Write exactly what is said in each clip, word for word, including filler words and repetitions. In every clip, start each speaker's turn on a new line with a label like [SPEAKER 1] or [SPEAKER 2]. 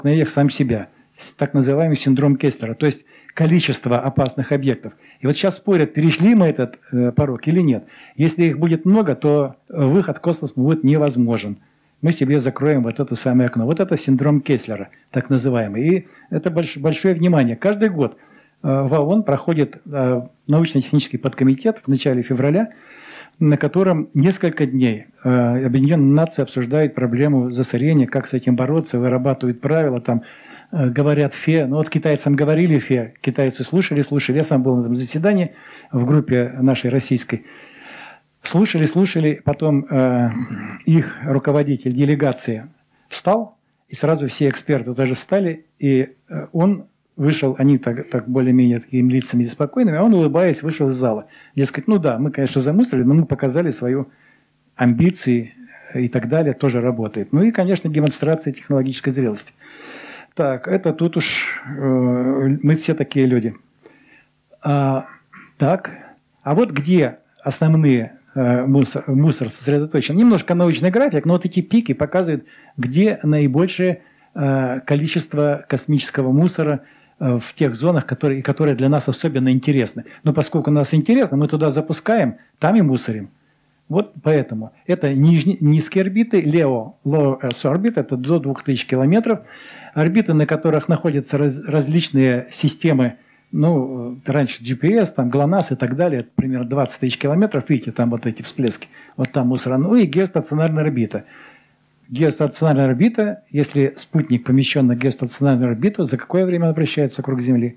[SPEAKER 1] наверх сам себя. Так называемый синдром Кесслера, то есть количество опасных объектов. И вот сейчас спорят, перешли мы этот э, порог или нет. Если их будет много, то выход в космос будет невозможен. Мы себе закроем вот это самое окно. Вот это синдром Кесслера, так называемый. И это больш, большое внимание. Каждый год э, в ООН проходит э, научно-технический подкомитет в начале февраля, на котором несколько дней э, Объединенные Нации обсуждают проблему засорения, как с этим бороться, вырабатывают правила, там, э, говорят ФЕ. Ну вот китайцам говорили ФЕ, китайцы слушали, слушали. Я сам был на этом заседании в группе нашей российской. Слушали, слушали, потом э, их руководитель делегации встал, и сразу все эксперты тоже встали, и э, он вышел, они так, так более-менее такими лицами спокойными, а он, улыбаясь, вышел из зала. Дескать, ну да, мы, конечно, замыслили, но мы показали свою амбиции и так далее, тоже работает. Ну и, конечно, демонстрация технологической зрелости. Так, это тут уж э, мы все такие люди. А, так, а вот где основные Мусор, мусор сосредоточен. Немножко научный график, но вот эти пики показывают, где наибольшее количество космического мусора в тех зонах, которые, которые для нас особенно интересны. Но поскольку нас интересно, мы туда запускаем, там и мусорим. Вот поэтому. Это нижние, низкие орбиты, лео, low Earth orbit, это до двух тысяч километров. Орбиты, на которых находятся раз, различные системы, ну, раньше джи пи эс, там, ГЛОНАСС и так далее, примерно двадцать тысяч километров, видите, там вот эти всплески, вот там мусора, ну и геостационарная орбита. Геостационарная орбита, если спутник помещен на геостационарную орбиту, за какое время он вращается вокруг Земли?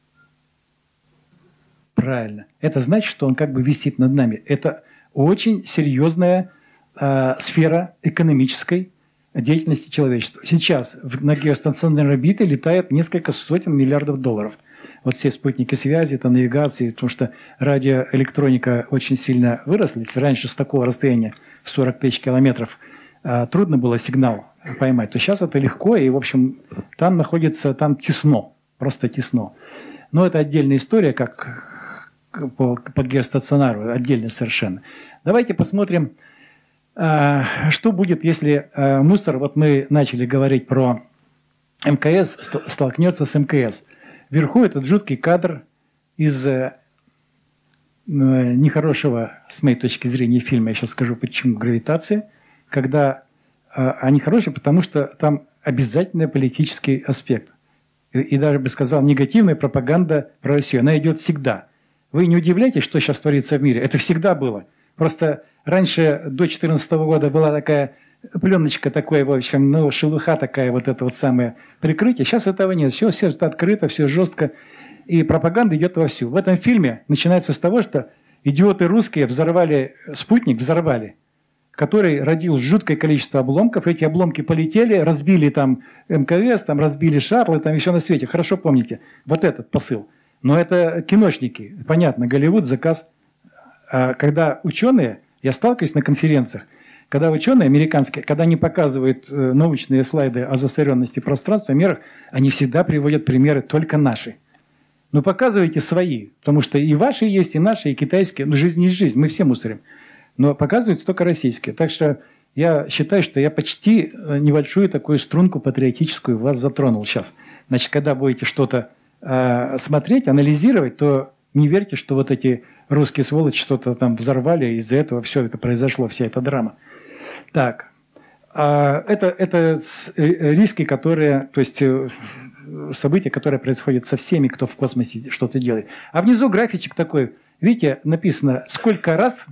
[SPEAKER 1] Правильно. Это значит, что он как бы висит над нами. Это очень серьезная э, сфера экономической деятельности человечества. Сейчас на геостационарной орбите летает несколько сотен миллиардов долларов. Вот все спутники связи, это навигации, потому что радиоэлектроника очень сильно выросла. Если раньше с такого расстояния в сорок тысяч километров а, трудно было сигнал поймать, то сейчас это легко, и, в общем, там находится, там тесно, просто тесно. Но это отдельная история, как по, по геостационару, отдельно совершенно. Давайте посмотрим, а, что будет, если а, мусор, вот мы начали говорить про эм ка эс, столкнется с эм ка эс. Вверху этот жуткий кадр из э, нехорошего, с моей точки зрения, фильма, я сейчас скажу, почему, «Гравитация», когда э, они хорошие, потому что там обязательно политический аспект. И, и даже бы сказал, негативная пропаганда про Россию. Она идет всегда. Вы не удивляйтесь, что сейчас творится в мире. Это всегда было. Просто раньше, до две тысячи четырнадцатого года, была такая пленочка, такой, в общем, ну, шелуха такая, вот это вот самое прикрытие. Сейчас этого нет. Все, все открыто, все жестко. И пропаганда идет вовсю. В этом фильме начинается с того, что идиоты русские взорвали спутник, взорвали, который родил жуткое количество обломков. Эти обломки полетели, разбили там эм ка эс, там разбили шаттлы, там еще на свете. Хорошо помните вот этот посыл. Но это киношники. Понятно, Голливуд, заказ. А когда ученые, я сталкиваюсь на конференциях, когда ученые американские, когда они показывают э, научные слайды о засоренности пространства, мирах, они всегда приводят примеры только наши. Но показывайте свои, потому что и ваши есть, и наши, и китайские. Ну, жизнь есть жизнь, мы все мусорим. Но показываются только российские. Так что я считаю, что я почти небольшую такую струнку патриотическую вас затронул сейчас. Значит, когда будете что-то э, смотреть, анализировать, то не верьте, что вот эти русские сволочи что-то там взорвали, и из-за этого все это произошло, вся эта драма. Так, это, это риски, которые, то есть события, которые происходят со всеми, кто в космосе что-то делает. А внизу графичек такой, видите, написано, сколько раз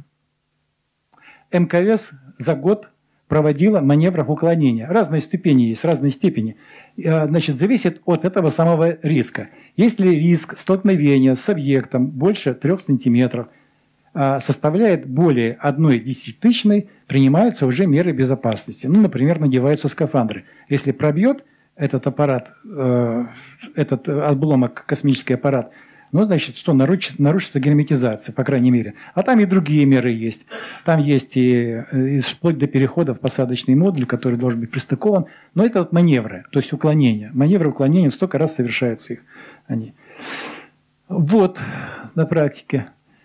[SPEAKER 1] эм ка эс за год проводила маневров уклонения. Разные ступени есть, разные степени. Значит, зависит от этого самого риска. Если риск столкновения с объектом больше трех сантиметров, составляет более одной десятитысячной, принимаются уже меры безопасности. Ну, например, надеваются скафандры. Если пробьет этот аппарат, э, этот обломок, космический аппарат, ну, значит, что нарушится, нарушится герметизация, по крайней мере. А там и другие меры есть. Там есть и, и вплоть до перехода в посадочный модуль, который должен быть пристыкован. Но это вот маневры, то есть уклонения. Маневры уклонения, столько раз совершаются их они. Вот на практике.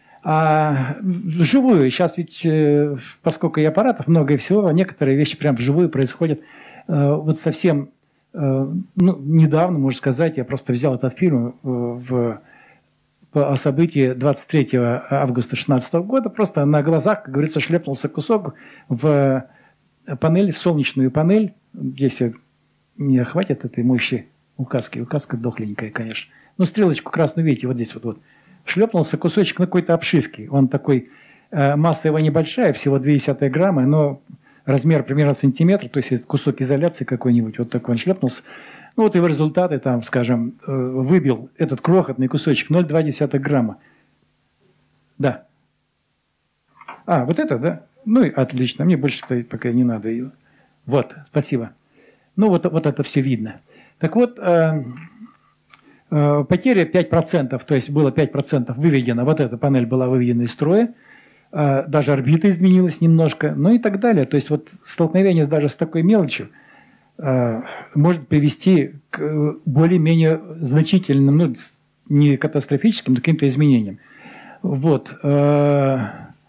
[SPEAKER 1] А вживую, сейчас ведь, поскольку и аппаратов много и всего, некоторые вещи прям вживую происходят. Вот совсем ну, недавно, можно сказать, я просто взял этот фильм в, по событии двадцать третьего августа две тысячи шестнадцатого года, просто на глазах, как говорится, шлепнулся кусок в панель, в солнечную панель. Если мне хватит этой мощи указки, указка дохленькая, конечно. Ну, стрелочку красную видите, вот здесь вот, вот. Шлепнулся кусочек на какой-то обшивке. Он такой, э, масса его небольшая, всего две десятых грамма, но размер примерно сантиметр, то есть кусок изоляции какой-нибудь, вот такой он шлепнулся. Ну, вот его результаты, там, скажем, э, выбил этот крохотный кусочек ноль целых две грамма. Да. А, вот это, да? Ну, и отлично, мне больше пока не надо ее. Вот, спасибо. Ну, вот, вот это все видно. Так вот, э, э, потеря пять процентов, то есть было пять процентов выведено, вот эта панель была выведена из строя, э, даже орбита изменилась немножко, ну и так далее. То есть вот столкновение даже с такой мелочью э, может привести к более-менее значительным, ну, не катастрофическим, но каким-то изменениям. Вот. Э,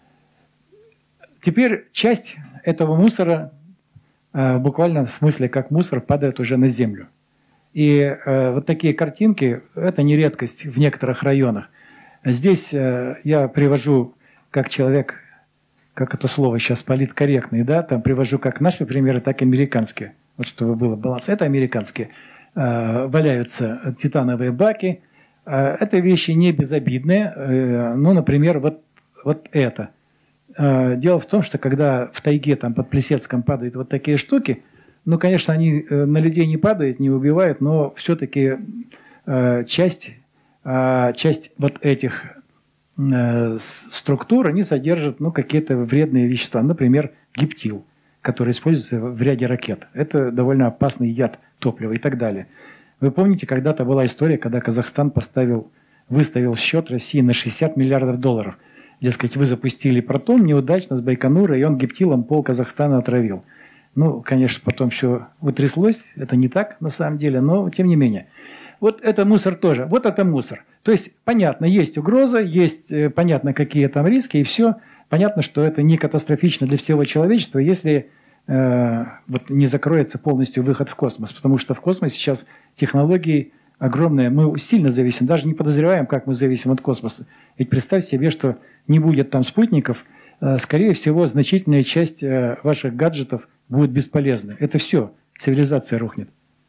[SPEAKER 1] теперь часть этого мусора, э, буквально в смысле как мусор, падает уже на землю. И э, вот такие картинки – это не редкость в некоторых районах. Здесь э, я привожу как человек, как это слово сейчас, политкорректный, да, там привожу как наши примеры, так и американские. Вот чтобы было баланс. Это американские. Э, валяются титановые баки. Э, это вещи не безобидные. Э, ну, например, вот, вот это. Э, дело в том, что когда в тайге там под Плесецком падают вот такие штуки, ну, конечно, они на людей не падают, не убивают, но все-таки э, часть, э, часть вот этих э, структур, они содержат, ну, какие-то вредные вещества. Например, гептил, который используется в ряде ракет. Это довольно опасный яд топлива и так далее. Вы помните, когда-то была история, когда Казахстан поставил, выставил счет России на шестьдесят миллиардов долларов. Дескать, вы запустили протон неудачно с Байконура, и он гептилом пол Казахстана отравил. Ну, конечно, потом все утряслось, это не так на самом деле, но тем не менее. Вот это мусор тоже, вот это мусор. То есть, понятно, есть угроза, есть понятно, какие там риски, и все. Понятно, что это не катастрофично для всего человечества, если э, вот не закроется полностью выход в космос. Потому что в космосе сейчас технологии огромные, мы сильно зависим, даже не подозреваем, как мы зависим от космоса. Ведь представь себе, что не будет там спутников, э, скорее всего, значительная часть э, ваших гаджетов будет бесполезно. Это все, цивилизация рухнет.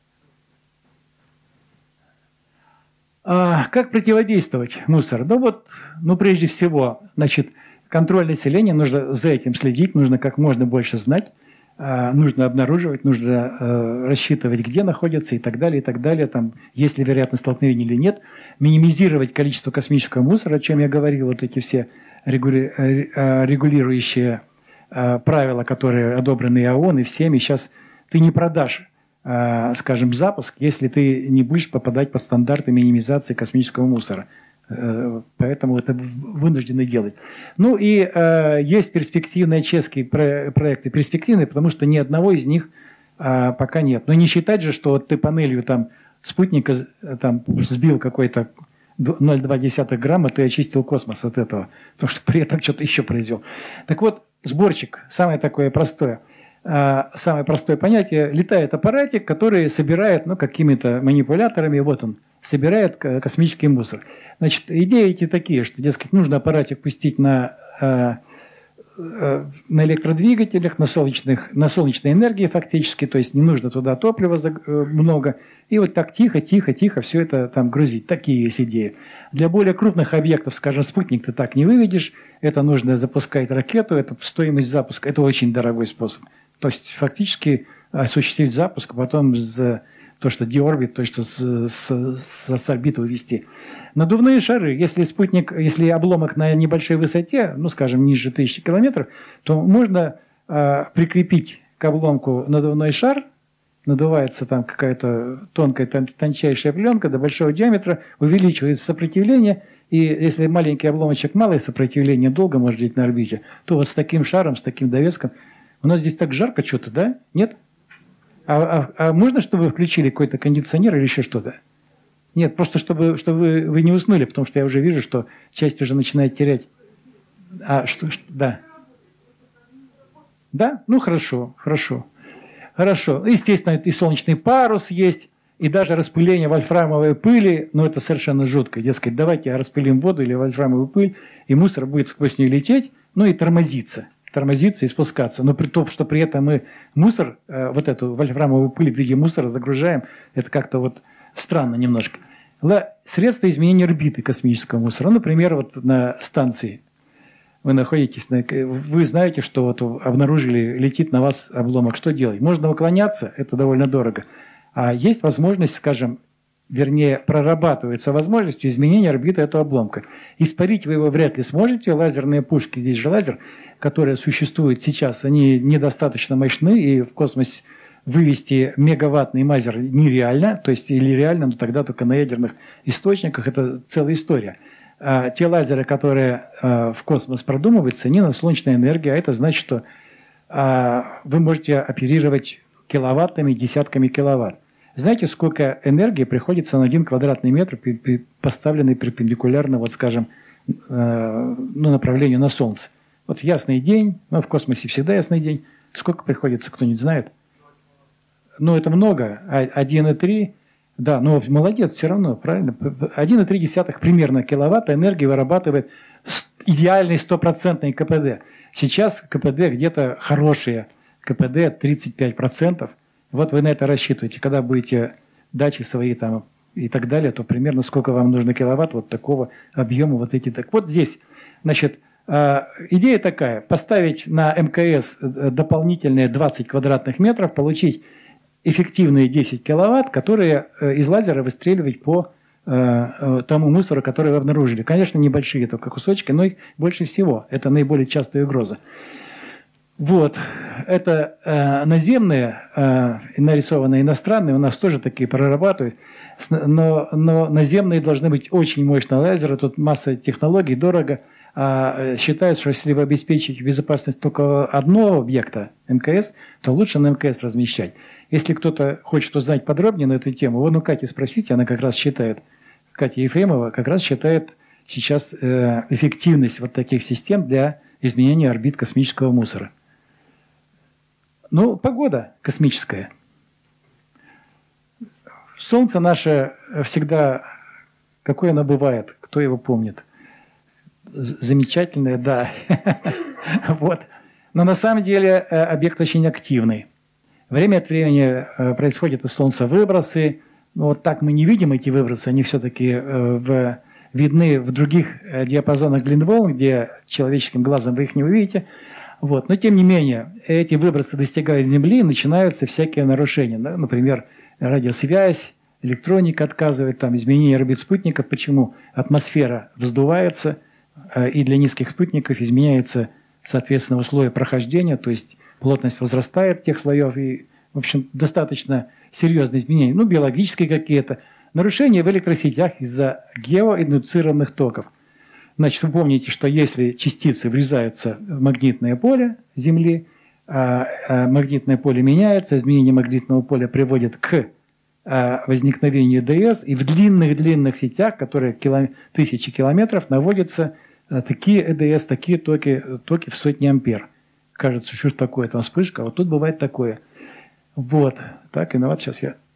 [SPEAKER 1] А как противодействовать мусору? Ну вот, ну прежде всего, значит, контроль населения, нужно за этим следить, нужно как можно больше знать, э, нужно обнаруживать, нужно э, рассчитывать, где находятся и так далее, и так далее, там, есть ли вероятность столкновения или нет, минимизировать количество космического мусора, о чем я говорил, вот эти все регули, э, регулирующие правила, которые одобрены и ООН, и всеми. Сейчас ты не продашь, скажем, запуск, если ты не будешь попадать под стандарты минимизации космического мусора. Поэтому это вынуждены делать. Ну и есть перспективные чешские проекты. Перспективные, потому что ни одного из них пока нет. Но не считать же, что ты панелью там спутника там, сбил какой-то ноль целых две грамма, ты очистил космос от этого. Потому что при этом что-то еще произвел. Так вот, сборщик, самое такое простое, самое простое понятие, летает аппаратик, который собирает, ну, какими-то манипуляторами, вот он, собирает космический мусор. Значит, идеи эти такие, что, дескать, нужно аппаратик пустить на, на электродвигателях, на, солнечных, на солнечной энергии фактически, то есть не нужно туда топлива много, и вот так тихо, тихо, тихо все это там грузить. Такие есть идеи. Для более крупных объектов, скажем, спутник ты так не выведешь, это нужно запускать ракету, это стоимость запуска, это очень дорогой способ. То есть фактически осуществить запуск, а потом за то, что деорбит, то, что с, с, с, с орбиты увести. Надувные шары, если спутник, если обломок на небольшой высоте, ну, скажем, ниже тысячи километров, то можно э, прикрепить к обломку надувной шар, надувается там какая-то тонкая, тон, тончайшая пленка до большого диаметра, увеличивается сопротивление, и если маленький обломочек, малое сопротивление, долго может жить на орбите, то вот с таким шаром, с таким довеском, у нас здесь так жарко что-то, да? Нет? А, а, а можно, чтобы вы включили какой-то кондиционер или еще что-то? Нет, просто чтобы, чтобы вы, вы не уснули, потому что я уже вижу, что часть уже начинает терять. А что, что да. Да? Ну хорошо, хорошо. Хорошо. Естественно, и солнечный парус есть, и даже распыление вольфрамовой пыли, но это совершенно жутко. Дескать, давайте распылим воду или вольфрамовую пыль, и мусор будет сквозь нее лететь, ну и тормозиться. Тормозиться и спускаться. Но при том, что при этом мы мусор, вот эту вольфрамовую пыль в виде мусора загружаем, это как-то вот странно немножко. Средства изменения орбиты космического мусора. Ну, например, вот на станции вы находитесь, вы знаете, что вот обнаружили, летит на вас обломок. Что делать? Можно уклоняться, это довольно дорого. А есть возможность, скажем, вернее, прорабатывается возможность изменения орбиты этого обломка. Испарить вы его вряд ли сможете. Лазерные пушки, здесь же лазер, которые существуют сейчас, они недостаточно мощны, и в космос вывести мегаваттный мазер нереально, то есть или реально, но тогда только на ядерных источниках, это целая история. А те лазеры, которые а, в космос продумываются, они на солнечной энергии, а это значит, что а, вы можете оперировать киловаттами, десятками киловатт. Знаете, сколько энергии приходится на один квадратный метр, при, при, поставленный перпендикулярно, вот скажем, э, ну, направлению на Солнце? Вот ясный день, ну, в космосе всегда ясный день. Сколько приходится, кто-нибудь знает? Ну, это много. один и три, да, ну, молодец, все равно, правильно? один и три десятых примерно киловатта энергии вырабатывает идеальный стопроцентный КПД. Сейчас КПД где-то хорошие, КПД тридцать пять процентов. Вот вы на это рассчитываете. Когда будете дачи свои там и так далее, то примерно сколько вам нужно киловатт вот такого объема, вот эти. Так вот здесь, значит, идея такая: поставить на МКС дополнительные двадцать квадратных метров, получить эффективные десять киловатт, которые из лазера выстреливать по тому мусору, который вы обнаружили. Конечно, небольшие только кусочки, но их больше всего. Это наиболее частая угроза. Вот, это э, наземные, э, нарисованные иностранные, у нас тоже такие прорабатывают, но, но наземные должны быть очень мощные лазеры, тут масса технологий, дорого. А считают, что если вы обеспечите безопасность только одного объекта МКС, то лучше на МКС размещать. Если кто-то хочет узнать подробнее на эту тему, вон у Кати спросите, она как раз считает, Катя Ефремова как раз считает сейчас э, эффективность вот таких систем для изменения орбит космического мусора. Ну, погода космическая. Солнце наше всегда, какое оно бывает, кто его помнит? Замечательное, да. Вот. Но на самом деле объект очень активный. Время от времени происходят из Солнца выбросы. Но вот так мы не видим эти выбросы, они все-таки в, видны в других диапазонах длин волн, где человеческим глазом вы их не увидите. Вот. Но тем не менее, эти выбросы достигают Земли, и начинаются всякие нарушения. Да? Например, радиосвязь, электроника отказывает, там, изменение орбит спутников. Почему? Атмосфера вздувается, и для низких спутников изменяется, соответственно, условия прохождения, то есть плотность возрастает тех слоев, и, в общем, достаточно серьезные изменения. Ну, биологические какие-то. Нарушения в электросетях из-за геоиндуцированных токов. Значит, вы помните, что если частицы врезаются в магнитное поле Земли, магнитное поле меняется, изменение магнитного поля приводит к возникновению ДС, и в длинных-длинных сетях, которые килом... тысячи километров, наводятся такие ЭДС, такие токи, токи в сотни ампер. Кажется, что ж такое, там вспышка, а вот тут бывает такое. Вот, так, и ну вот сейчас я...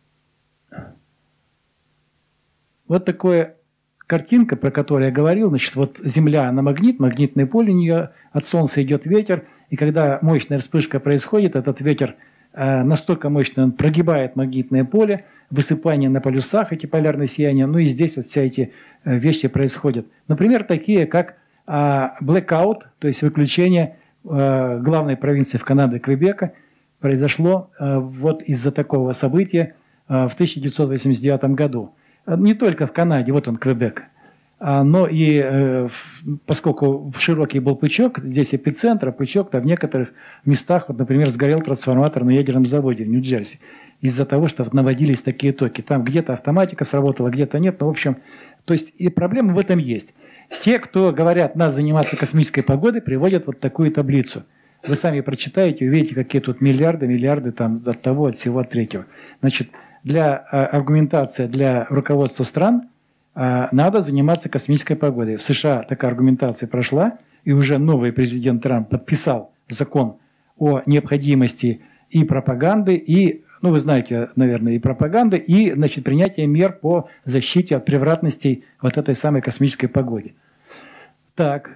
[SPEAKER 1] Вот такое... Картинка, про которую я говорил, значит, вот Земля, она магнит, магнитное поле у нее, от Солнца идет ветер, и когда мощная вспышка происходит, этот ветер э, настолько мощный, он прогибает магнитное поле, высыпание на полюсах, эти полярные сияния, ну и здесь вот все эти э, вещи происходят. Например, такие, как э, blackout, то есть выключение э, главной провинции в Канаде, Квебека, произошло э, вот из-за такого события э, в тысяча девятьсот восемьдесят девятом году. Не только в Канаде, вот он, Квебек, но и поскольку широкий был пучок, здесь эпицентр, пучок-то в некоторых местах, вот, например, сгорел трансформатор на ядерном заводе в Нью-Джерси из-за того, что наводились такие токи. Там где-то автоматика сработала, где-то нет, но в общем, то есть и проблемы в этом есть. Те, кто говорят, надо заниматься космической погодой, приводят вот такую таблицу. Вы сами прочитаете, увидите, какие тут миллиарды, миллиарды там от того, от всего, от третьего. Значит, для аргументации для руководства стран надо заниматься космической погодой. В США такая аргументация прошла, и уже новый президент Трамп подписал закон о необходимости и пропаганды, и, ну вы знаете, наверное, и пропаганды, и, значит, принятие мер по защите от превратностей вот этой самой космической погоде. Так.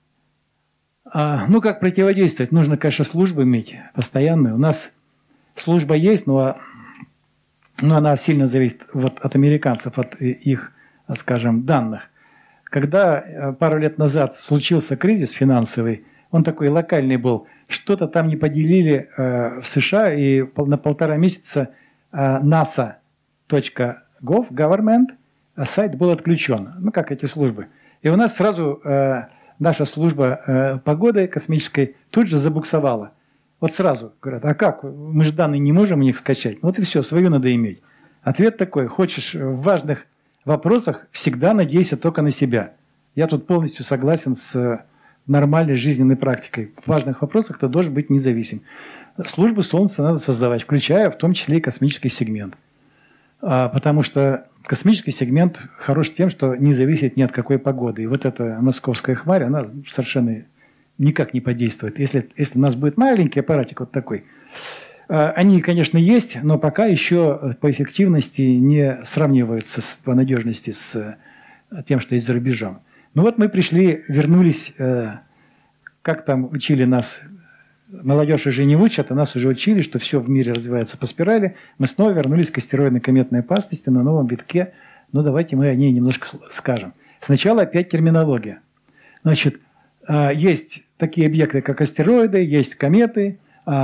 [SPEAKER 1] А, ну, как противодействовать? Нужно, конечно, службу иметь постоянную. У нас служба есть, но, но она сильно зависит вот от американцев, от их, скажем, данных. Когда пару лет назад случился кризис финансовый, он такой локальный был, что-то там не поделили э, в США, и на полтора месяца э, наса точка гов, government, сайт был отключен. Ну, как эти службы. И у нас сразу э, наша служба э, погоды космической тут же забуксовала. Вот сразу говорят, а как? Мы же данные не можем у них скачать. Вот и все, свою надо иметь. Ответ такой, хочешь в важных вопросах, всегда надейся только на себя. Я тут полностью согласен с нормальной жизненной практикой. В важных вопросах ты должен быть независим. Службу Солнца надо создавать, включая в том числе и космический сегмент. А, потому что космический сегмент хорош тем, что не зависит ни от какой погоды. И вот эта московская хмарь, она совершенно никак не подействует. Если, если у нас будет маленький аппаратик вот такой, они, конечно, есть, но пока еще по эффективности не сравниваются с, по надежности с тем, что есть за рубежом. Ну вот мы пришли, вернулись, как там учили нас, молодежь уже не учат, а нас уже учили, что все в мире развивается по спирали. Мы снова вернулись к астероидно-кометной опасности на новом витке. Ну давайте мы о ней немножко скажем. Сначала опять терминология. Значит, есть такие объекты, как астероиды, есть кометы.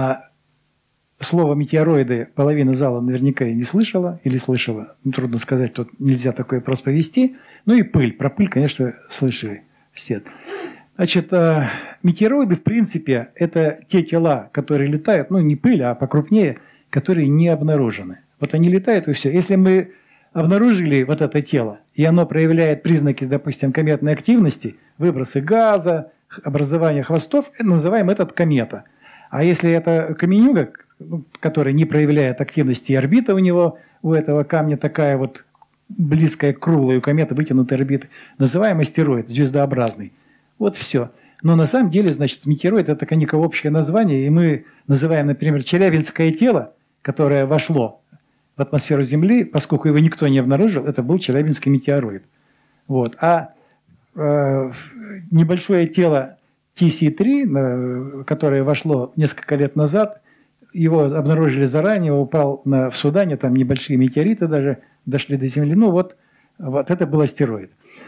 [SPEAKER 1] Слово «метеороиды» половина зала наверняка и не слышала, или слышала, ну, трудно сказать, тут нельзя такой вопрос провести. Ну и пыль. Про пыль, конечно, слышали все. Значит, метеороиды, в принципе, это те тела, которые летают, ну не пыль, а покрупнее, которые не обнаружены. Вот они летают и все. Если мы обнаружили вот это тело, и оно проявляет признаки, допустим, кометной активности, выбросы газа, образование хвостов, называем этот комета. А если это каменюга, который не проявляет активности, и орбита у него, у этого камня такая вот близкая к круглой, у кометы вытянутой орбиты, называем астероид, звездообразный. Вот все. Но на самом деле, значит, метеороид – это некое общее название, и мы называем, например, Челябинское тело, которое вошло в атмосферу Земли, поскольку его никто не обнаружил, это был Челябинский метеороид. Вот. А э, небольшое тело Ти Си три, которое вошло несколько лет назад, его обнаружили заранее, упал на, в Судане, там небольшие метеориты даже дошли до Земли. Ну вот, вот это был астероид.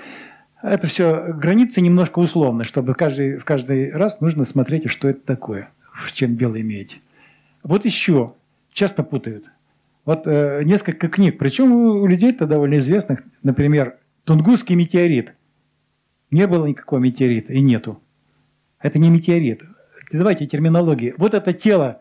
[SPEAKER 1] Это все границы немножко условны, чтобы каждый, в каждый раз нужно смотреть, что это такое, в чем дело имеете. Вот еще, часто путают. Вот э, несколько книг, причем у людей-то довольно известных, например, Тунгусский метеорит. Не было никакого метеорита и нету. Это не метеорит. Давайте терминологии. Вот это тело,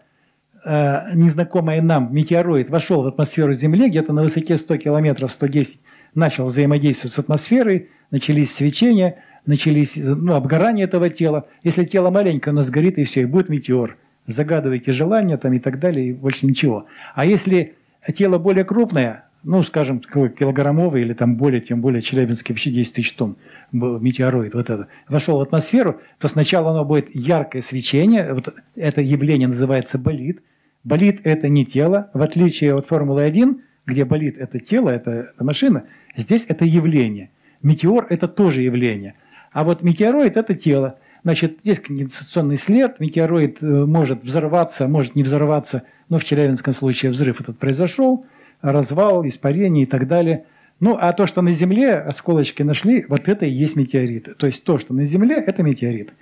[SPEAKER 1] э, незнакомое нам, метеороид, вошел в атмосферу Земли, где-то на высоте сто километров, сто десять, начал взаимодействовать с атмосферой, начались свечения, начались ну, обгорание этого тела. Если тело маленькое, оно сгорит, и все, и будет метеор. Загадывайте желания там, и так далее, и больше ничего. А если тело более крупное, ну, скажем, такой килограммовый или там более, тем более Челябинский вообще десять тысяч тонн был метеороид, вот это, вошел в атмосферу, то сначала оно будет яркое свечение, вот это явление называется болид. Болид – это не тело, в отличие от Формулы один, где болид – это тело, это машина, здесь это явление. Метеор – это тоже явление. А вот метеороид – это тело. Значит, здесь конденсационный след, метеороид может взорваться, может не взорваться, но в Челябинском случае взрыв этот произошел, развал, испарение и так далее. Ну, а то, что на Земле осколочки нашли, вот это и есть метеорит. То есть то, что на Земле, это метеорит.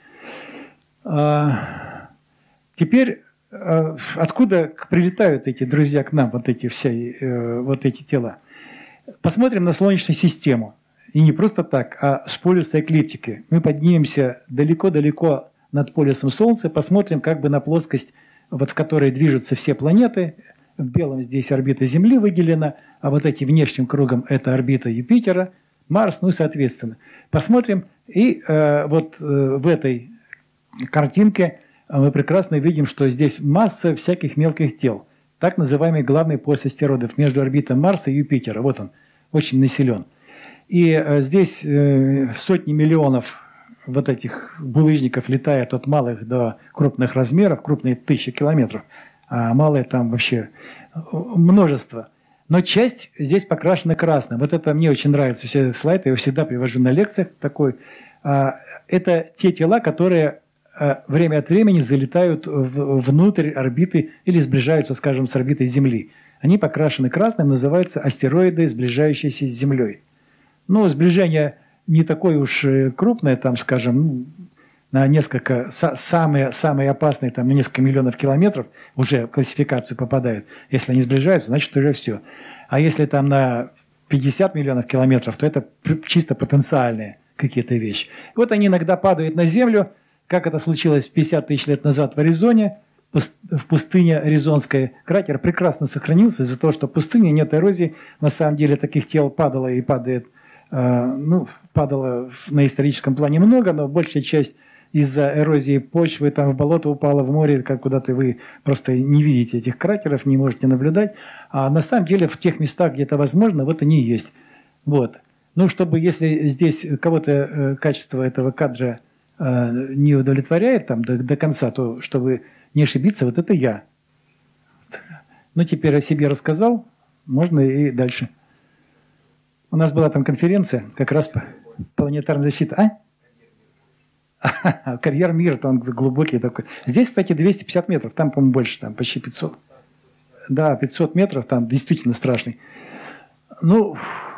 [SPEAKER 1] А, теперь, а, откуда прилетают эти друзья к нам, вот эти все, а, вот эти тела? Посмотрим на Солнечную систему. И не просто так, а с полюса эклиптики. Мы поднимемся далеко-далеко над полюсом Солнца, посмотрим как бы на плоскость, вот в которой движутся все планеты. В белом здесь орбита Земли выделена, а вот этим внешним кругом это орбита Юпитера, Марс, ну и соответственно. Посмотрим, и э, вот э, в этой картинке мы прекрасно видим, что здесь масса всяких мелких тел. Так называемый главный пояс астероидов между орбитой Марса и Юпитера. Вот он, очень населен. И э, здесь э, сотни миллионов вот этих булыжников летает от малых до крупных размеров, крупные тысячи километров. а малые там вообще множество. Но часть здесь покрашена красным. Вот это мне очень нравится, все слайды, я его всегда привожу на лекциях такой. Это те тела, которые время от времени залетают внутрь орбиты или сближаются, скажем, с орбитой Земли. Они покрашены красным, называются астероиды, сближающиеся с Землей. Ну, сближение не такое уж крупное, там, скажем, на несколько, самые, самые опасные, там, на несколько миллионов километров уже в классификацию попадают. Если они сближаются, значит, уже все. А если там на пятьдесят миллионов километров, то это чисто потенциальные какие-то вещи. И вот они иногда падают на Землю, как это случилось пятьдесят тысяч лет назад в Аризоне, в пустыне Аризонской. Кратер прекрасно сохранился из-за того, что в пустыне нет эрозии. На самом деле таких тел падало и падает, э, ну, падало на историческом плане много, но большая часть из-за эрозии почвы там в болото упала, в море, как куда-то вы просто не видите этих кратеров, не можете наблюдать. А на самом деле в тех местах, где это возможно, вот они и есть. Вот. Ну, чтобы, если здесь кого-то э, качество этого кадра э, не удовлетворяет там, до, до конца, то чтобы не ошибиться, вот это я. Ну, теперь о себе рассказал, можно и дальше. У нас была там конференция, как раз по планетарной защите. А? Карьер мира, то он глубокий такой. Здесь, кстати, двести пятьдесят метров, там, по-моему, больше, там почти пятьсот. Да, пятьсот метров, там действительно страшный. Ну,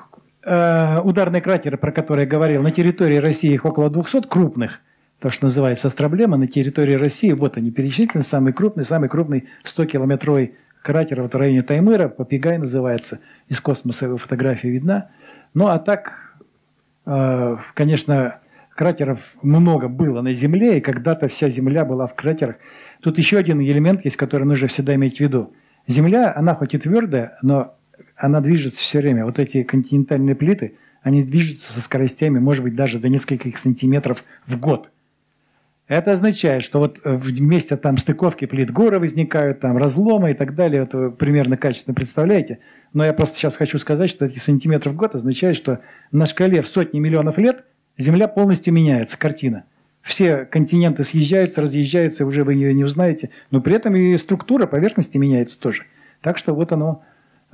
[SPEAKER 1] э, ударные кратеры, про которые я говорил, на территории России их около двухсот крупных, то, что называется Астроблема, на территории России, вот они перечислены, самый крупный, самый крупный сто-километровый кратер в районе Таймыра, Попигай называется, из космоса его фотография видна. Ну, а так, э, конечно, кратеров много было на Земле, и когда-то вся Земля была в кратерах. Тут еще один элемент есть, который нужно всегда иметь в виду. Земля, она хоть и твердая, но она движется все время. Вот эти континентальные плиты, они движутся со скоростями, может быть, даже до нескольких сантиметров в год. Это означает, что вот вместе там стыковки плит горы возникают, там разломы и так далее. Это вы примерно качественно представляете. Но я просто сейчас хочу сказать, что эти сантиметры в год означает, что на шкале в сотни миллионов лет Земля полностью меняется, картина. Все континенты съезжаются, разъезжаются, уже вы ее не узнаете, но при этом и структура поверхности меняется тоже. Так что вот оно,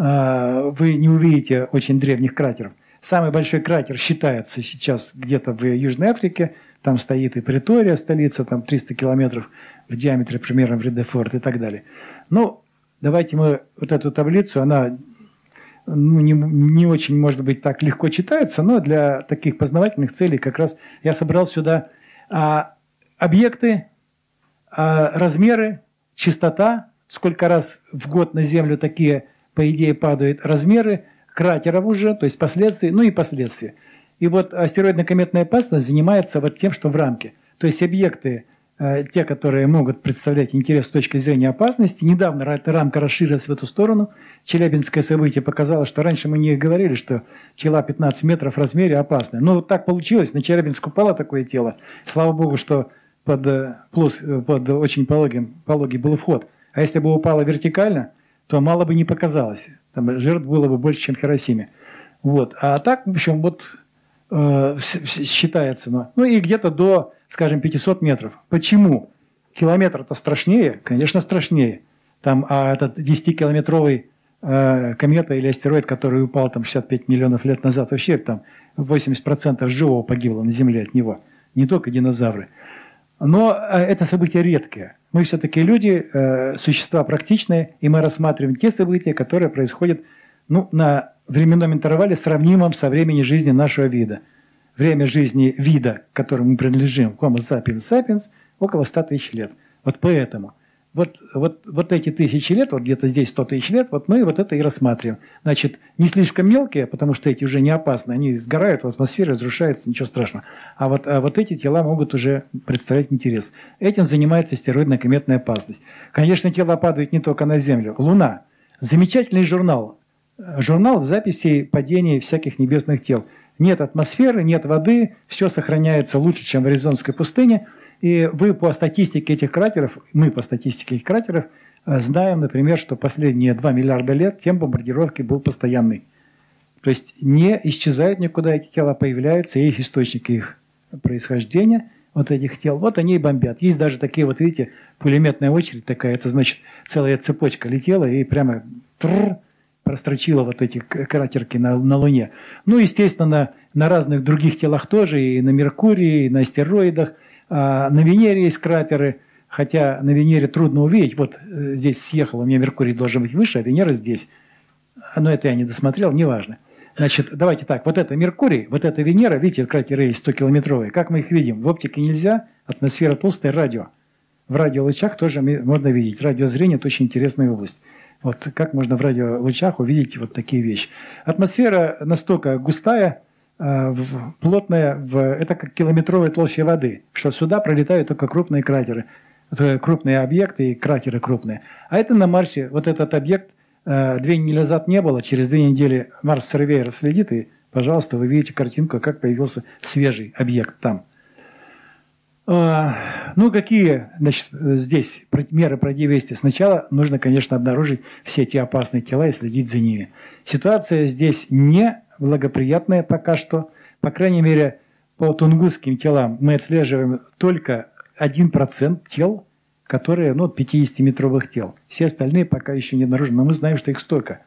[SPEAKER 1] вы не увидите очень древних кратеров. Самый большой кратер считается сейчас где-то в Южной Африке, там стоит и Претория, столица, там триста километров в диаметре примерно в Редефорд и так далее. Ну, давайте мы вот эту таблицу, она ну, не, не очень, может быть, так легко читается, но для таких познавательных целей как раз я собрал сюда а, объекты, а, размеры, частота, сколько раз в год на Землю такие, по идее, падают размеры, кратеров уже, то есть последствия, ну и последствия. И вот астероидно-кометная опасность занимается вот тем, что в рамке. То есть объекты, э, те, которые могут представлять интерес с точки зрения опасности, недавно эта рамка расширилась в эту сторону. Челябинское событие показало, что раньше мы не говорили, что тела пятнадцать метров в размере опасны. Но вот так получилось, на Челябинск упало такое тело. Слава богу, что под, плюс, под очень пологим, пологий был вход. А если бы упало вертикально, то мало бы не показалось. Там жертв было бы больше, чем в Хиросиме. Вот. А так, в общем, вот э, считается. Ну, ну и где-то до, скажем, пятисот метров. Почему? Километр-то страшнее? Конечно, страшнее. Там, а этот десятикилометровый э, комета или астероид, который упал там шестьдесят пять миллионов лет назад, вообще там восемьдесят процентов живого погибло на Земле от него. Не только динозавры. Но э, это события редкие. Мы все-таки люди, э, существа практичные, и мы рассматриваем те события, которые происходят ну, на временном интервале, сравнимом со временем жизни нашего вида. Время жизни вида, к которому мы принадлежим, Homo sapiens sapiens, около ста тысяч лет. Вот поэтому. Вот, вот, вот эти тысячи лет, вот где-то здесь сто тысяч лет, вот мы вот это и рассматриваем. Значит, не слишком мелкие, потому что эти уже не опасны, они сгорают в атмосфере, разрушаются, ничего страшного. А вот, а вот эти тела могут уже представлять интерес. Этим занимается астероидно-кометная опасность. Конечно, тела падают не только на Землю. Луна. Замечательный журнал. Журнал записей падений всяких небесных тел. Нет атмосферы, нет воды, все сохраняется лучше, чем в Аризонской пустыне. И вы по статистике этих кратеров, мы по статистике этих кратеров, знаем, например, что последние два миллиарда лет темп бомбардировки был постоянный. То есть не исчезают никуда эти тела, появляются, и их источники их происхождения. вот этих тел, вот они и бомбят. Есть даже такие, вот видите, пулеметная очередь такая, это значит целая цепочка летела и прямо тррр, прострочила вот эти кратерки на, на Луне. Ну, естественно, на, на разных других телах тоже, и на Меркурии, и на астероидах. А на Венере есть кратеры, хотя на Венере трудно увидеть. Вот здесь съехал, у меня Меркурий должен быть выше, а Венера здесь. Но это я не досмотрел, неважно. Значит, давайте так, вот это Меркурий, вот это Венера, видите, кратеры есть сто-километровые. Как мы их видим? В оптике нельзя, атмосфера толстая, радио. В радиолучах тоже можно видеть. Радиозрение – это очень интересная область. Вот как можно в радиолучах увидеть вот такие вещи. Атмосфера настолько густая, плотная, это как километровая толща воды, что сюда пролетают только крупные кратеры, крупные объекты и кратеры крупные. А это на Марсе, вот этот объект, две недели назад не было, через две недели Марс Surveyor следит, и, пожалуйста, вы видите картинку, как появился свежий объект там. Ну, какие, значит, здесь меры противодействия? Сначала нужно, конечно, обнаружить все эти опасные тела и следить за ними. Ситуация здесь не благоприятная пока что. По крайней мере, по тунгусским телам мы отслеживаем только один процент тел, которые, ну, пятидесятиметровых тел. Все остальные пока еще не обнаружены, но мы знаем, что их столько.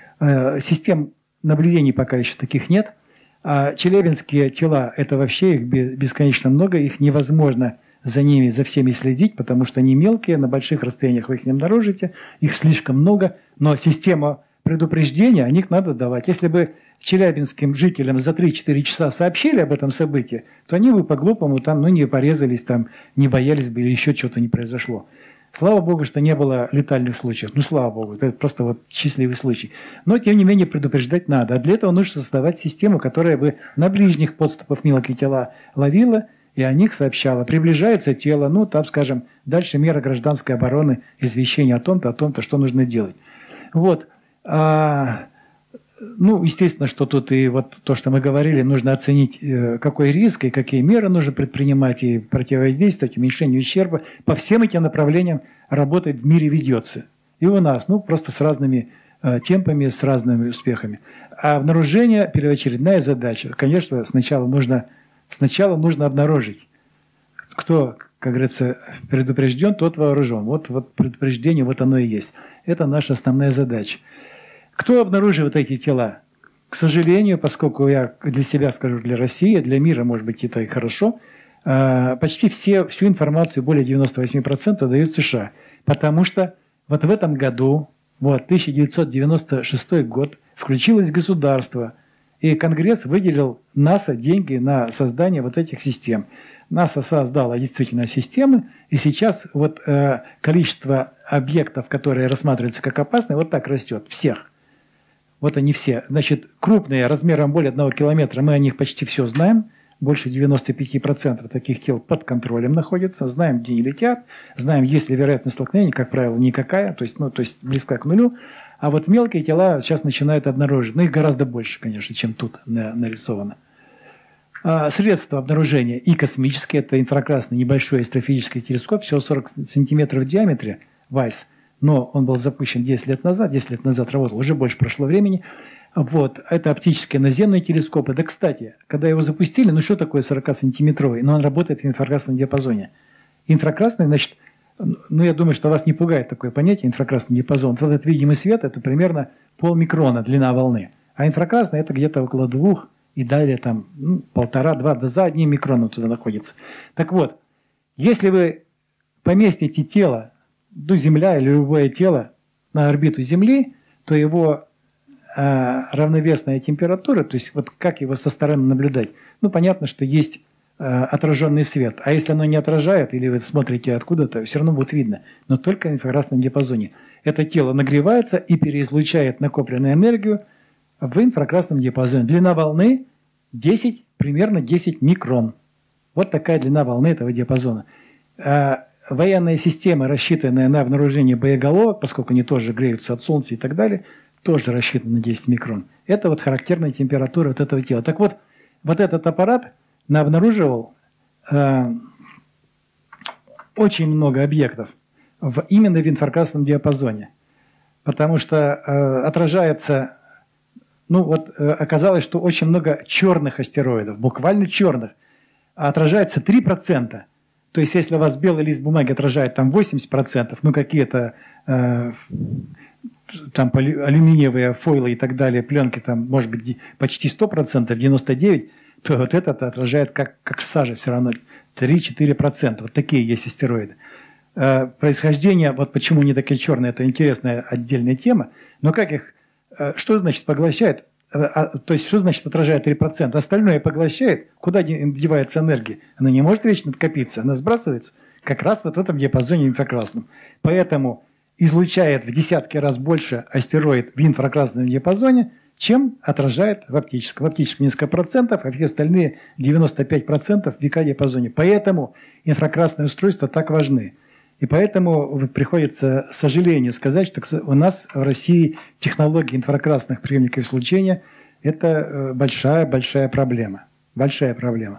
[SPEAKER 1] Систем наблюдений пока еще таких нет. А челябинские тела, это вообще их бесконечно много, их невозможно за ними, за всеми следить, потому что они мелкие, на больших расстояниях вы их не обнаружите, их слишком много, но система предупреждения, о них надо давать. Если бы челябинским жителям за три-четыре часа сообщили об этом событии, то они бы по-глупому там, ну, не порезались, там, не боялись бы или еще что-то не произошло. Слава Богу, что не было летальных случаев. Ну, слава Богу, это просто вот счастливый случай. Но, тем не менее, предупреждать надо. А для этого нужно создавать систему, которая бы на ближних подступах мелкие тела ловила и о них сообщала. Приближается тело, ну, там, скажем, дальше мера гражданской обороны, извещение о том-то, о том-то, что нужно делать. Вот. А, ну, естественно, что тут и вот то, что мы говорили, нужно оценить, какой риск и какие меры нужно предпринимать и противодействовать уменьшению ущерба. По всем этим направлениям работа в мире ведется. И у нас, ну, просто с разными темпами, с разными успехами. А обнаружение – первоочередная задача. Конечно, сначала нужно, сначала нужно обнаружить, кто, как говорится, предупрежден, тот вооружен. Вот, вот предупреждение, вот оно и есть. Это наша основная задача. Кто обнаруживает эти тела? К сожалению, поскольку я для себя скажу, для России, для мира, может быть, это и хорошо, почти все, всю информацию, более девяноста восьми процентов, дают США. Потому что вот в этом году, вот, тысяча девятьсот девяносто шестой год, включилось государство, и Конгресс выделил НАСА деньги на создание вот этих систем. НАСА создала действительно системы, и сейчас вот э, количество объектов, которые рассматриваются как опасные, вот так растет, всех. Вот они все. Значит, крупные, размером более одного километра, мы о них почти все знаем. Больше девяноста пяти процентов таких тел под контролем находятся. Знаем, где они летят. Знаем, есть ли вероятность столкновения, как правило, никакая. То есть, ну, то есть близка к нулю. А вот мелкие тела сейчас начинают обнаруживать. Но их гораздо больше, конечно, чем тут нарисовано. А средства обнаружения и космические. Это инфракрасный небольшой астрофизический телескоп. Всего сорок сантиметров в диаметре. Вайс. Но он был запущен десять лет назад, десять лет назад работал, уже больше прошло времени. Вот. Это оптические наземные телескопы. Да, кстати, когда его запустили, ну что такое сорокасантиметровый? Но он работает в инфракрасном диапазоне. Инфракрасный, значит, ну я думаю, что вас не пугает такое понятие инфракрасный диапазон. Вот этот видимый свет – это примерно полмикрона длина волны. А инфракрасный – это где-то около двух и далее там ну, полтора-два, да за одним микроном туда находится. Так вот, если вы поместите тело, ну, Земля или любое тело на орбиту Земли, то его э, равновесная температура, то есть вот как его со стороны наблюдать, ну, понятно, что есть э, отраженный свет. А если оно не отражает, или вы смотрите откуда-то, все равно будет видно, но только в инфракрасном диапазоне. Это тело нагревается и переизлучает накопленную энергию в инфракрасном диапазоне. Длина волны десять, примерно десять микрон. Вот такая длина волны этого диапазона. Военная система, рассчитанная на обнаружение боеголовок, поскольку они тоже греются от солнца и так далее, тоже рассчитана на десять микрон. Это вот характерная температура вот этого тела. Так вот, вот этот аппарат обнаруживал э, очень много объектов в, именно в инфракрасном диапазоне. Потому что э, отражается, ну вот э, оказалось, что очень много черных астероидов, буквально черных. отражается три процента. То есть, если у вас белый лист бумаги отражает там восемьдесят процентов, ну какие-то э, там алюминиевые фойлы и так далее, пленки там, может быть, почти сто процентов, девяносто девять процентов, то вот этот отражает как, как сажа все равно три-четыре процента. Вот такие есть астероиды. Э, происхождение, вот почему они такие черные, это интересная отдельная тема. Но как их, э, что значит поглощает? То есть, что значит отражает три процента? Остальное поглощает, куда девается энергия? Она не может вечно копиться, она сбрасывается как раз вот в этом диапазоне инфракрасном. Поэтому излучает в десятки раз больше астероид в инфракрасном диапазоне, чем отражает в оптическом. В оптическом несколько процентов, а все остальные девяносто пять процентов в ВК-диапазоне. Поэтому инфракрасные устройства так важны. И поэтому приходится, с сожалением сказать, что у нас в России технология инфракрасных приемников излучения – это большая-большая проблема. Большая проблема.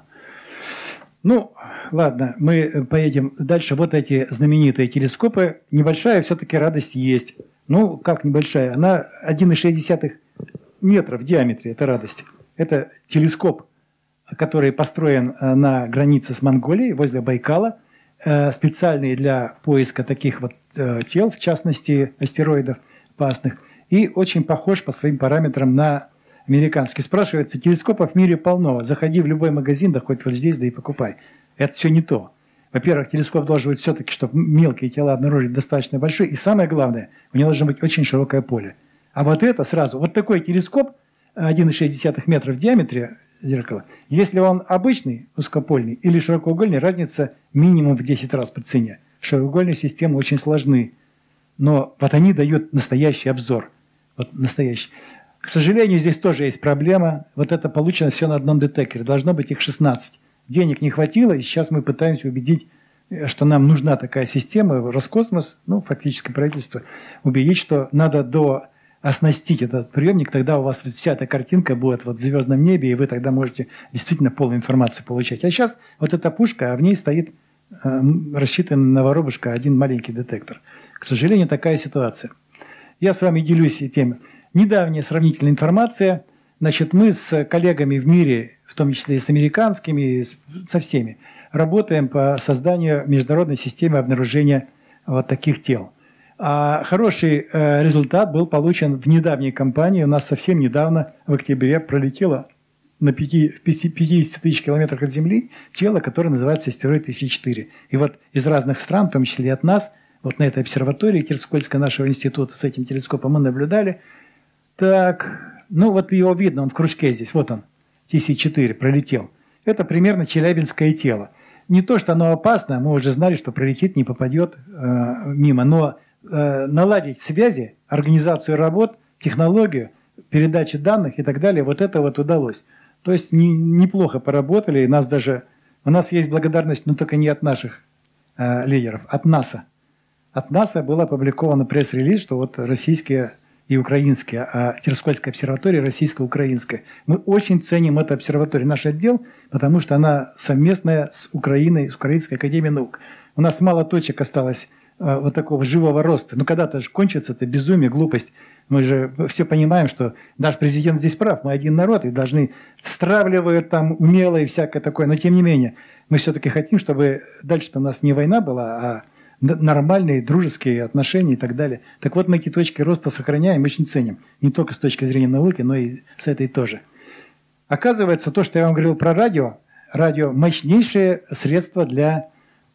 [SPEAKER 1] Ну, ладно, мы поедем дальше. Вот эти знаменитые телескопы. Небольшая все-таки радость есть. Ну, как небольшая? Она один и шесть метра в диаметре, это радость. Это телескоп, который построен на границе с Монголией, возле Байкала. Специальные для поиска таких вот э, тел, в частности астероидов опасных, и очень похож по своим параметрам на американский. Спрашивается, телескопов в мире полно, заходи в любой магазин, да хоть вот здесь, да и покупай. Это все не то. Во-первых, телескоп должен быть все-таки, чтобы мелкие тела обнаружить, достаточно большой, и самое главное, у него должно быть очень широкое поле. А вот это сразу, вот такой телескоп, один и шесть метра в диаметре, зеркало. Если он обычный, узкопольный или широкоугольный, разница минимум в десять раз по цене. Широкоугольные системы очень сложны, но вот они дают настоящий обзор. Вот настоящий. К сожалению, здесь тоже есть проблема. Вот это получено все на одном детекторе. Должно быть их шестнадцать. Денег не хватило, и сейчас мы пытаемся убедить, что нам нужна такая система. Роскосмос, ну, фактически правительство, убедить, что надо до... оснастить этот приемник, тогда у вас вся эта картинка будет вот в звездном небе, и вы тогда можете действительно полную информацию получать. А сейчас вот эта пушка, а в ней стоит э, рассчитан на воробушка один маленький детектор. К сожалению, такая ситуация. Я с вами делюсь тем. Недавняя сравнительная информация. Значит, мы с коллегами в мире, в том числе и с американскими, со всеми, работаем по созданию международной системы обнаружения вот таких тел. А хороший э, результат был получен в недавней кампании. У нас совсем недавно, в октябре, пролетело на пятидесяти тысяч километрах от Земли тело, которое называется астероид тысяча четыре. И вот из разных стран, в том числе и от нас, вот на этой обсерватории Терскольского нашего института с этим телескопом мы наблюдали. Так, ну вот его видно, он в кружке здесь, вот он, тысяча четыре, пролетел. Это примерно челябинское тело. Не то, что оно опасно, мы уже знали, что пролетит, не попадет э, мимо, но наладить связи, организацию работ, технологию, передачи данных и так далее, вот это вот удалось. То есть не, неплохо поработали, и нас даже, у нас есть благодарность, но только не от наших э, лидеров, от НАСА. От НАСА был опубликован пресс-релиз, что вот российские и украинские, а Терскольская обсерватория российско-украинская. Мы очень ценим эту обсерваторию, наш отдел, потому что она совместная с Украиной, с Украинской академией наук. У нас мало точек осталось вот такого живого роста. Но когда-то же кончится это безумие, глупость. Мы же все понимаем, что наш президент здесь прав, мы один народ и должны стравливают там умело и всякое такое. Но тем не менее, мы все-таки хотим, чтобы дальше-то у нас не война была, а нормальные дружеские отношения и так далее. Так вот, мы эти точки роста сохраняем, очень ценим. Не только с точки зрения науки, но и с этой тоже. Оказывается, то, что я вам говорил про радио, радио – мощнейшее средство для...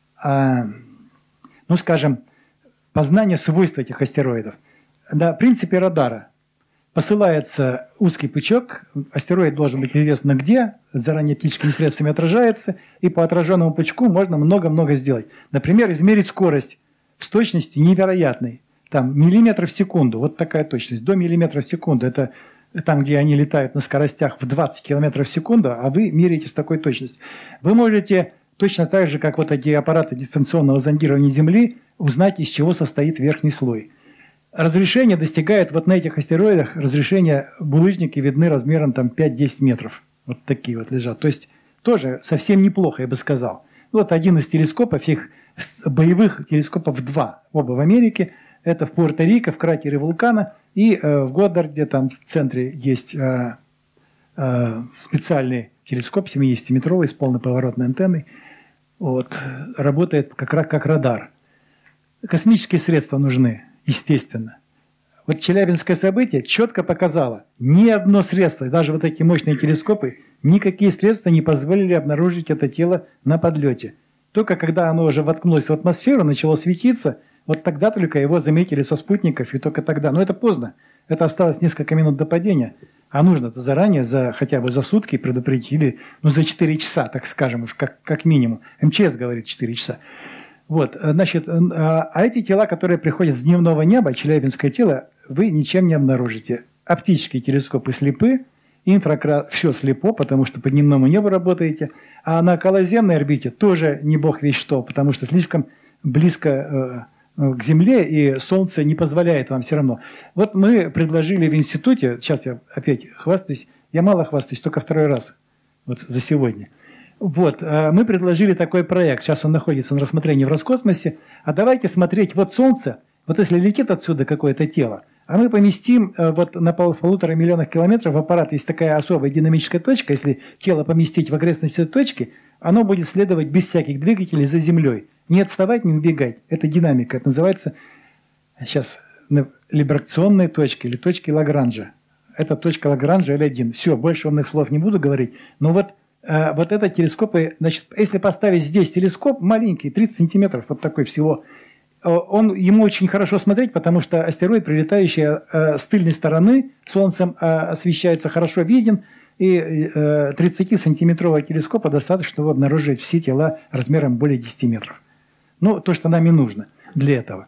[SPEAKER 1] ну, скажем, познание свойств этих астероидов. На принципе радара посылается узкий пучок, астероид должен быть известно где, заранее оптическими средствами отражается, и по отраженному пучку можно много-много сделать. Например, измерить скорость с точностью невероятной. Там миллиметров в секунду, вот такая точность, до миллиметра в секунду. Это там, где они летают на скоростях в двадцать километров в секунду, а вы меряете с такой точностью. Вы можете... Точно так же, как вот эти аппараты дистанционного зондирования Земли, узнать, из чего состоит верхний слой. Разрешение достигает вот на этих астероидах, разрешение булыжники видны размером там пять-десять метров. Вот такие вот лежат. То есть тоже совсем неплохо, я бы сказал. Вот один из телескопов, их боевых телескопов два, оба в Америке. Это в Пуэрто-Рико, в кратере вулкана. И э, в Годдарде, там в центре есть э, э, специальный телескоп семидесятиметровый с полноповоротной антенной. Вот, работает как, как радар. Космические средства нужны, естественно. Вот Челябинское событие четко показало, ни одно средство, даже вот эти мощные телескопы, никакие средства не позволили обнаружить это тело на подлете. Только когда оно уже воткнулось в атмосферу, начало светиться, вот тогда только его заметили со спутников, и только тогда. Но это поздно. Это осталось несколько минут до падения. А нужно-то заранее, за, хотя бы за сутки предупредить, или ну, за четыре часа, так скажем, уж как, как минимум. эм че эс говорит четыре часа. Вот, значит, а эти тела, которые приходят с дневного неба, челябинское тело, вы ничем не обнаружите. Оптические телескопы слепы, инфракрас все слепо, потому что по дневному небу работаете, а на околоземной орбите тоже не бог весть что, потому что слишком близко э, к Земле, и Солнце не позволяет вам все равно. Вот мы предложили в институте, сейчас я опять хвастаюсь, я мало хвастаюсь, только второй раз, вот за сегодня. Вот, мы предложили такой проект, сейчас он находится на рассмотрении в Роскосмосе, а давайте смотреть, вот Солнце, вот если летит отсюда какое-то тело, а мы поместим вот на пол, полутора миллионах километров в аппарат, есть такая особая динамическая точка, если тело поместить в окрестности точки, оно будет следовать без всяких двигателей за Землей. Не отставать, не убегать. Это динамика, это называется сейчас либрационные точки или точки Лагранжа. Это точка Лагранжа Л один. Все, больше умных слов не буду говорить, но вот вот это телескопы, значит, если поставить здесь телескоп маленький, тридцать сантиметров, вот такой всего, он, ему очень хорошо смотреть, потому что астероид, прилетающий э, с тыльной стороны, Солнцем э, освещается, хорошо виден, и э, тридцатисантиметрового телескопа достаточно, чтобы обнаружить все тела размером более десяти метров. Ну, то, что нам и нужно для этого.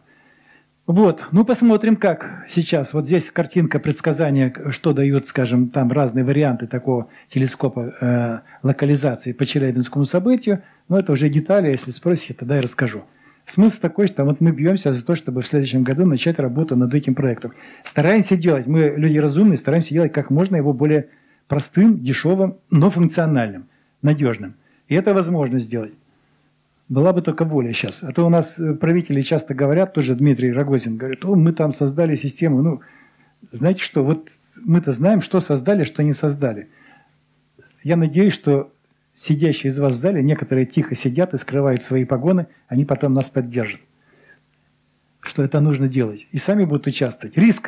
[SPEAKER 1] Вот, ну посмотрим, как сейчас. Вот здесь картинка предсказания, что дают, скажем, там разные варианты такого телескопа э, локализации по Челябинскому событию. Но это уже детали, если спросите, тогда я расскажу. Смысл такой, что вот мы бьемся за то, чтобы в следующем году начать работу над этим проектом. Стараемся делать, мы люди разумные, стараемся делать как можно его более простым, дешевым, но функциональным, надежным. И это возможно сделать. Была бы только воля сейчас. А то у нас правители часто говорят, тоже Дмитрий Рогозин говорит, о, мы там создали систему. Ну, знаете что, вот мы-то знаем, что создали, что не создали. Я надеюсь, что сидящие из вас в зале, некоторые тихо сидят и скрывают свои погоны, они потом нас поддержат. Что это нужно делать. И сами будут участвовать. Риск.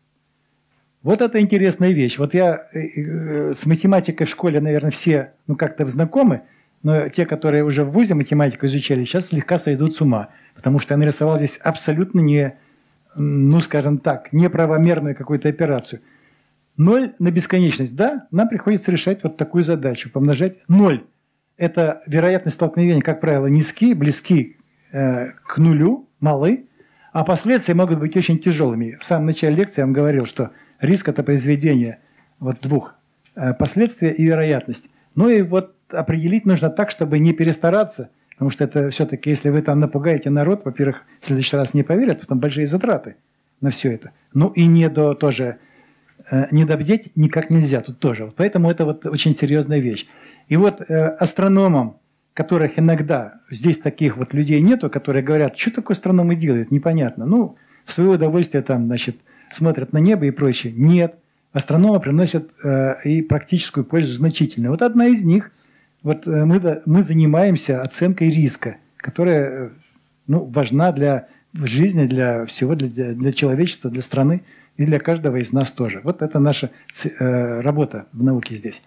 [SPEAKER 1] Вот это интересная вещь. Вот я с математикой в школе, наверное, все ну, как-то знакомы, но те, которые уже в вузе математику изучали, сейчас слегка сойдут с ума. Потому что я нарисовал здесь абсолютно не, ну скажем так, неправомерную какую-то операцию. Ноль на бесконечность. Да, нам приходится решать вот такую задачу. Помножать ноль. Это вероятность столкновения, как правило, низкие, близки э, к нулю, малы. А последствия могут быть очень тяжелыми. В самом начале лекции я вам говорил, что риск – это произведение вот двух э, – последствия и вероятность. Ну и вот определить нужно так, чтобы не перестараться, потому что это все-таки, если вы там напугаете народ, во-первых, в следующий раз не поверят, потом большие затраты на все это. Ну и не до тоже, э, не добдеть никак нельзя тут тоже. Вот поэтому это вот очень серьезная вещь. И вот э, астрономам, которых иногда, здесь таких вот людей нету, которые говорят, что такое астрономы делают, непонятно. Ну, в свое удовольствие там, значит, смотрят на небо и прочее. Нет. Астрономы приносят э, и практическую пользу значительную. Вот одна из них, вот э, мы, мы занимаемся оценкой риска, которая ну, важна для жизни, для всего, для, для человечества, для страны и для каждого из нас тоже. Вот это наша э, работа в науке здесь.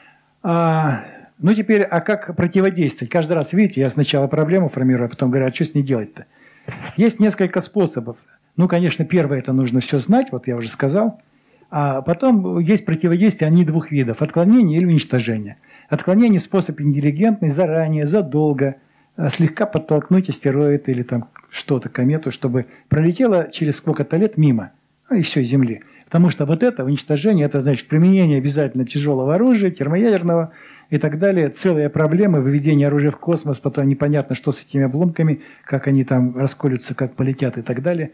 [SPEAKER 1] А, ну теперь, а как противодействовать? Каждый раз, видите, я сначала проблему формирую, а потом говорю, а что с ней делать-то? Есть несколько способов. Ну, конечно, первое, это нужно все знать, вот я уже сказал. А потом есть противодействие, они двух видов. Отклонение или уничтожение. Отклонение – способ интеллигентный, заранее, задолго, слегка подтолкнуть астероид или там что-то, комету, чтобы пролетело через сколько-то лет мимо, ну и все, Земли. Потому что вот это уничтожение, это значит применение обязательно тяжелого оружия, термоядерного и так далее. Целые проблемы, выведение оружия в космос, потом непонятно, что с этими обломками, как они там расколются, как полетят и так далее.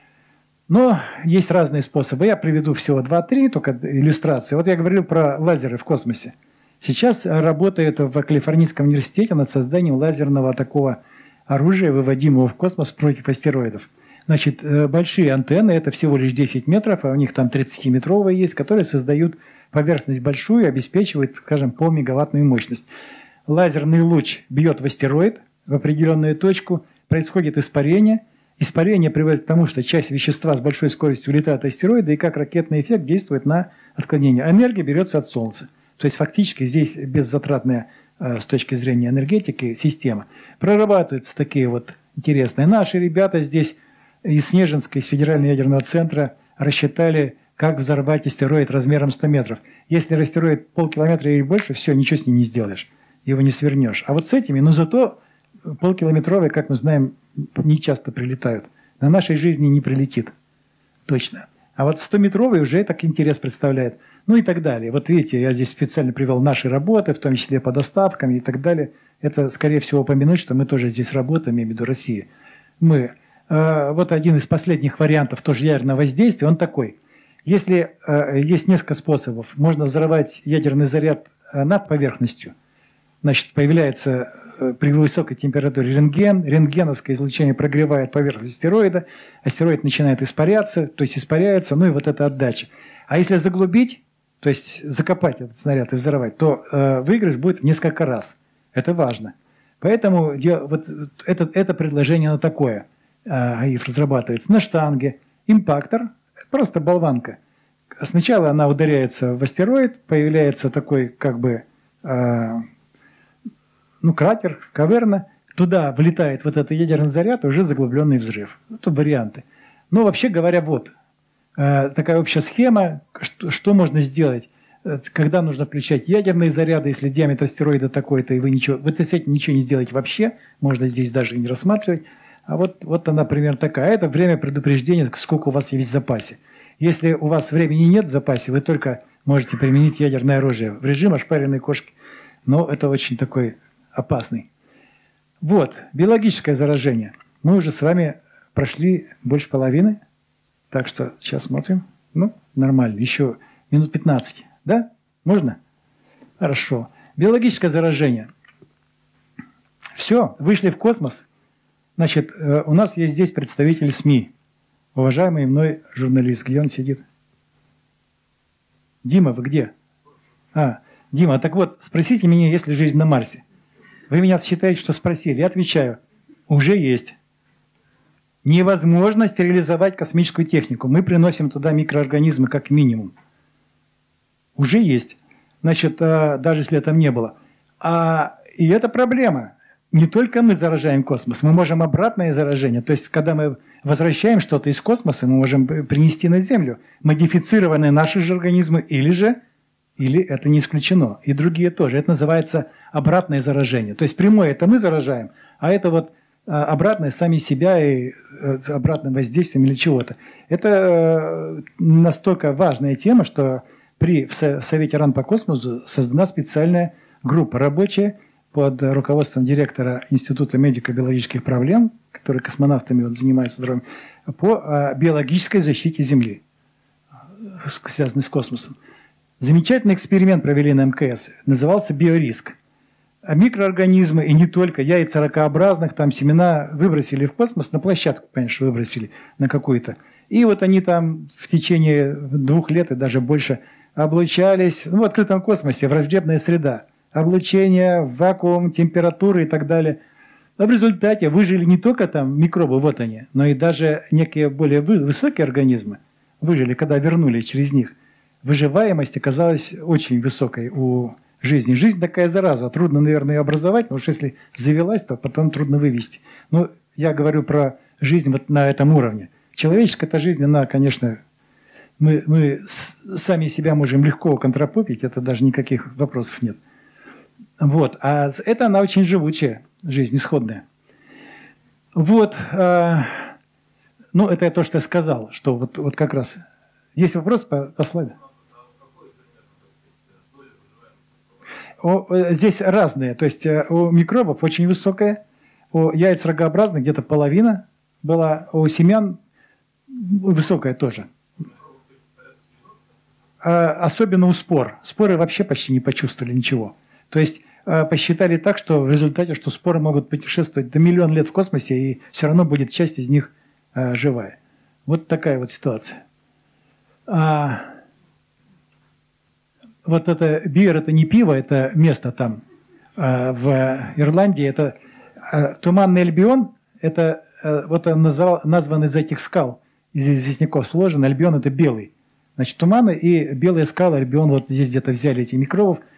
[SPEAKER 1] Но есть разные способы. Я приведу всего два-три, только иллюстрации. Вот я говорил про лазеры в космосе. Сейчас работает в Калифорнийском университете над созданием лазерного такого оружия, выводимого в космос против астероидов. Значит, большие антенны, это всего лишь десять метров, а у них там тридцатиметровые есть, которые создают поверхность большую, обеспечивает, скажем, полмегаваттную мощность. Лазерный луч бьет в астероид, в определенную точку, происходит испарение. Испарение приводит к тому, что часть вещества с большой скоростью улетает от астероида и как ракетный эффект действует на отклонение. А энергия берется от Солнца. То есть фактически здесь беззатратная э, с точки зрения энергетики система. Прорабатываются такие вот интересные. Наши ребята здесь из Снежинска, из Федерального ядерного центра рассчитали, как взорвать астероид размером сто метров. Если астероид полкилометра или больше, все, ничего с ним не сделаешь. Его не свернешь. А вот с этими, но зато полкилометровые, как мы знаем, не часто прилетают. На нашей жизни не прилетит. Точно. А вот стометровый уже так интерес представляет. Ну и так далее. Вот видите, я здесь специально привел наши работы, в том числе по доставкам и так далее. Это, скорее всего, упомянуть, что мы тоже здесь работаем, я имею в виду Россия. Мы. Э, вот один из последних вариантов тоже ядерного воздействия, он такой. Если э, есть несколько способов, можно взорвать ядерный заряд над поверхностью. Значит, появляется при высокой температуре рентген, рентгеновское излучение прогревает поверхность астероида, астероид начинает испаряться, то есть испаряется, ну и вот эта отдача. А если заглубить, то есть закопать этот снаряд и взорвать, то э, выигрыш будет в несколько раз. Это важно. Поэтому вот это, это предложение оно такое. АИФ разрабатывается на штанге. Импактор, просто болванка. Сначала она ударяется в астероид, появляется такой как бы... Э, ну, кратер, каверна, туда влетает вот этот ядерный заряд, уже заглубленный взрыв. Это варианты. Но вообще говоря, вот, э, такая общая схема, что, что можно сделать, э, когда нужно включать ядерные заряды, если диаметр астероида такой-то, и вы ничего, вот с этим ничего не сделаете вообще, можно здесь даже и не рассматривать. А вот, вот она примерно такая. Это время предупреждения, сколько у вас есть в запасе. Если у вас времени нет в запасе, вы только можете применить ядерное оружие в режим ошпаренной кошки. Но это очень такой... опасный. Вот, биологическое заражение. Мы уже с вами прошли больше половины, так что сейчас смотрим. Ну, нормально, еще минут пятнадцать. Да? Можно? Хорошо. Биологическое заражение. Все, вышли в космос. Значит, у нас есть здесь представитель СМИ. Уважаемый мной журналист. Где он сидит? Дима, вы где? А, Дима, так вот, спросите меня, есть ли жизнь на Марсе. Вы меня считаете, что спросили. Я отвечаю, уже есть. Невозможно стерилизовать космическую технику. Мы приносим туда микроорганизмы как минимум. Уже есть. Значит, даже если там не было. А, и это проблема. Не только мы заражаем космос, мы можем обратное заражение. То есть, когда мы возвращаем что-то из космоса, мы можем принести на Землю модифицированные наши же организмы или же Или это не исключено. И другие тоже. Это называется обратное заражение. То есть прямое это мы заражаем, а это вот обратное сами себя и обратным воздействием или чего-то. Это настолько важная тема, что при в Совете РАН по космосу создана специальная группа рабочая под руководством директора Института медико-биологических проблем, который космонавтами вот занимается здоровьем, по биологической защите Земли, связанной с космосом. Замечательный эксперимент провели на эм ка эс, назывался «Биориск». А микроорганизмы, и не только, яйца ракообразных, там семена выбросили в космос, на площадку, конечно, выбросили на какую-то. И вот они там в течение двух лет и даже больше облучались, ну, в открытом космосе, враждебная среда. Облучение, вакуум, температура и так далее. А в результате выжили не только там микробы, вот они, но и даже некие более высокие организмы выжили, когда вернули через них. Выживаемость оказалась очень высокой у жизни. Жизнь такая зараза. Трудно, наверное, ее образовать, потому что если завелась, то потом трудно вывести. Но я говорю про жизнь вот на этом уровне. Человеческая-то жизнь, она, конечно, мы, мы сами себя можем легко контрапопить, это даже никаких вопросов нет. Вот. А это она очень живучая жизнь, исходная. Вот. Э, ну, это то, что я сказал, что вот, вот как раз... Есть вопрос по, по слайду? О, здесь разные. То есть у микробов очень высокая, у яиц рогообразных где-то половина была, у семян высокая тоже. А, особенно у спор. Споры вообще почти не почувствовали ничего. То есть посчитали так, что в результате, что споры могут путешествовать до миллиона лет в космосе, и все равно будет часть из них а, живая. Вот такая вот ситуация. А, вот это Бир, это не пиво, это место там э, в Ирландии. Это э, Туманный Альбион, это э, вот он назвал, назван из этих скал, из известняков сложен. Альбион это белый. Значит, туманы и белые скалы, Альбион, вот здесь где-то взяли эти микробов.